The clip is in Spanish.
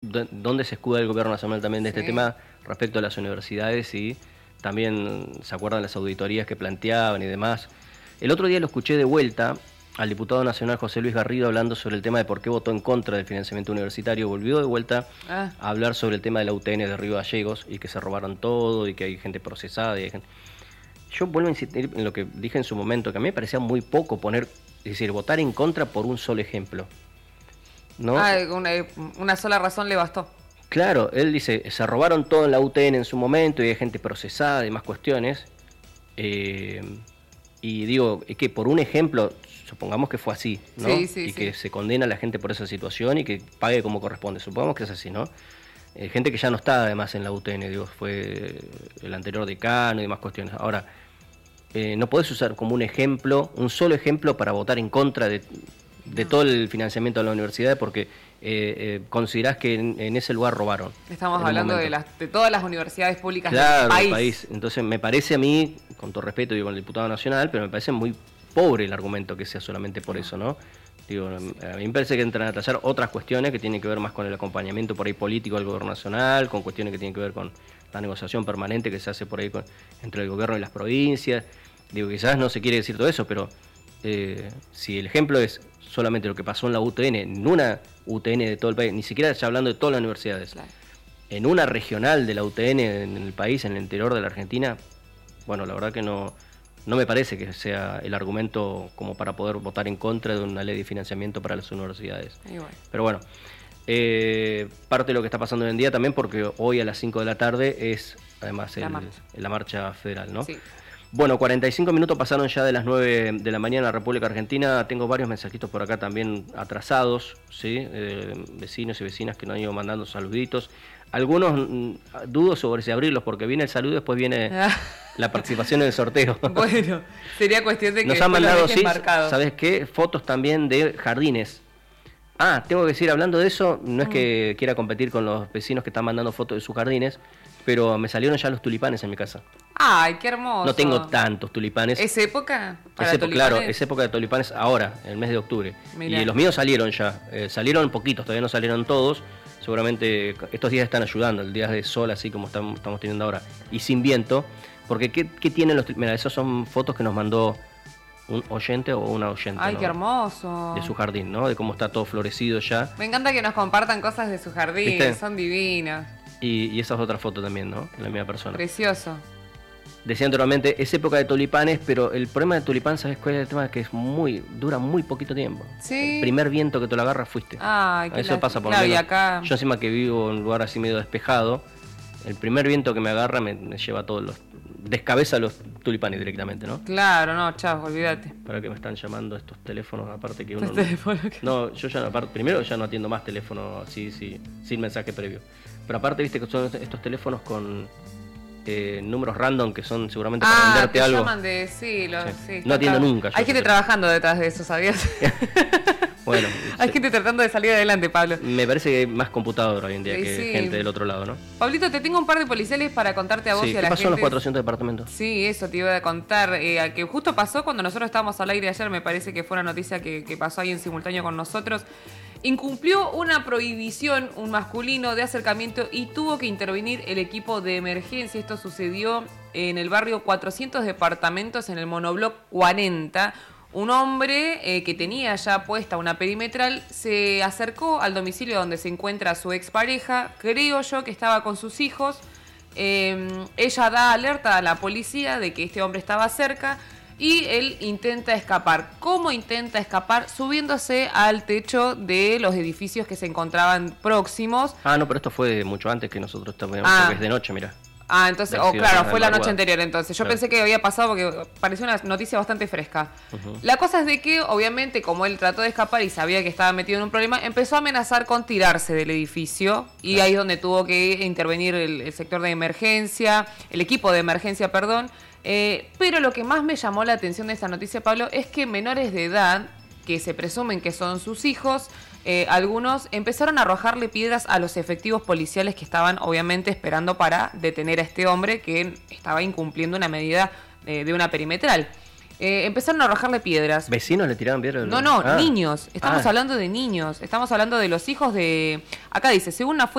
dónde se escuda el gobierno nacional también de este Sí. tema respecto a las universidades y también se acuerdan las auditorías que planteaban y demás. El otro día lo escuché de vuelta al diputado nacional José Luis Garrido hablando sobre el tema de por qué votó en contra del financiamiento universitario. Volvió de vuelta a hablar sobre el tema de la UTN de Río Gallegos y que se robaron todo y que hay gente procesada. Y hay gente... Yo vuelvo a insistir en lo que dije en su momento, que a mí me parecía muy poco es decir, votar en contra por un solo ejemplo, ¿no? Una sola razón le bastó. Claro, él dice, se robaron todo en la UTN en su momento y hay gente procesada y más cuestiones. Y digo, es que por un ejemplo, supongamos que fue así, ¿no? Sí, que se condena a la gente por esa situación y que pague como corresponde. Supongamos que es así, ¿no? Gente que ya no está además en la UTN, digo, fue el anterior decano y demás cuestiones. Ahora, no podés usar como un ejemplo, un solo ejemplo para votar en contra de todo el financiamiento de la universidad porque considerás que en ese lugar robaron. Estamos hablando de todas las universidades públicas del país. país. Entonces me parece a mí, con todo respeto digo, con el diputado nacional, pero me parece muy pobre el argumento que sea solamente por eso, ¿no? Digo, a mí me parece que entran a tratar otras cuestiones que tienen que ver más con el acompañamiento por ahí político del gobierno nacional, con cuestiones que tienen que ver con la negociación permanente que se hace por ahí entre el gobierno y las provincias. Digo, quizás no se quiere decir todo eso, pero si el ejemplo es solamente lo que pasó en la UTN, en una UTN de todo el país, ni siquiera ya hablando de todas las universidades, claro, en una regional de la UTN en el país, en el interior de la Argentina, bueno, la verdad que no me parece que sea el argumento como para poder votar en contra de una ley de financiamiento para las universidades. Pero bueno, parte de lo que está pasando hoy en día también, porque hoy a las 5 de la tarde es además la marcha federal, ¿no? Sí. Bueno, 45 minutos pasaron ya de las 9 de la mañana en la República Argentina. Tengo varios mensajitos por acá también atrasados, ¿sí? Vecinos y vecinas que nos han ido mandando saluditos. Algunos dudo sobre si abrirlos porque viene el saludo y después viene la participación en el sorteo. Bueno, sería cuestión de que nos han mandado, sí, marcados. ¿Sabes qué? Fotos también de jardines. Tengo que decir, hablando de eso, no es que quiera competir con los vecinos que están mandando fotos de sus jardines, pero me salieron ya los tulipanes en mi casa. ¡Ay, qué hermoso! No tengo tantos tulipanes. ¿Es época para tulipanes? Claro, es época de tulipanes ahora, en el mes de octubre. Mirá. Y los míos salieron ya. Salieron poquitos, todavía no salieron todos. Seguramente estos días están ayudando, el día de sol así como estamos teniendo ahora. Y sin viento, porque ¿qué tienen los tulipanes? Mira, esas son fotos que nos mandó un oyente o una oyente. ¡Ay, ¿no? qué hermoso! De su jardín, ¿no? De cómo está todo florecido ya. Me encanta que nos compartan cosas de su jardín, ¿viste? Son divinas. Y esa es otra foto también, ¿no? La misma persona. Precioso. Decía anteriormente, es época de tulipanes, pero el problema de tulipán, ¿sabes cuál es el tema? Que dura muy poquito tiempo. Sí. El primer viento que te lo agarra fuiste. Ay, qué eso pasa por claro, menos. Y acá... Yo encima que vivo en un lugar así medio despejado, el primer viento que me agarra me lleva todos los... descabeza los tulipanes directamente, ¿no? Claro, no, chao, olvídate. Para que me están llamando estos teléfonos, aparte que uno... No, yo ya primero ya no atiendo más teléfono así, sin mensaje previo. Pero aparte, viste que son estos teléfonos con números random que son seguramente para venderte algo. Sí, no atiendo nunca. Hay gente trabajando detrás de eso, ¿sabías? Bueno, hay gente tratando de salir adelante, Pablo. Me parece que hay más computadora hoy en día que gente del otro lado, ¿no? Pablito, te tengo un par de policiales para contarte a vos y a la gente. ¿Qué pasó en los 400 departamentos? Sí, eso te iba a contar. Que justo pasó cuando nosotros estábamos al aire ayer, me parece que fue una noticia que pasó ahí en simultáneo con nosotros. Incumplió una prohibición, un masculino, de acercamiento y tuvo que intervenir el equipo de emergencia. Esto sucedió en el barrio 400 departamentos, en el monobloc 40. Un hombre que tenía ya puesta una perimetral se acercó al domicilio donde se encuentra su expareja. Creo yo que estaba con sus hijos. Ella da alerta a la policía de que este hombre estaba cerca. Y él intenta escapar. ¿Cómo intenta escapar? Subiéndose al techo de los edificios que se encontraban próximos. No, pero esto fue mucho antes que nosotros también, porque es de noche, mira. Entonces, claro, fue la noche anterior entonces. Yo pensé que había pasado porque pareció una noticia bastante fresca. La cosa es de que, obviamente, como él trató de escapar y sabía que estaba metido en un problema, empezó a amenazar con tirarse del edificio. Y ahí es donde tuvo que intervenir el sector de emergencia, el equipo de emergencia, perdón. Pero lo que más me llamó la atención de esta noticia, Pablo, es que menores de edad, que se presumen que son sus hijos, algunos empezaron a arrojarle piedras a los efectivos policiales que estaban obviamente esperando para detener a este hombre que estaba incumpliendo una medida de una perimetral. Empezaron a arrojarle piedras. ¿Vecinos le tiraban piedras? No, niños. Estamos hablando de niños. Estamos hablando de los hijos de... Acá dice, según una fuente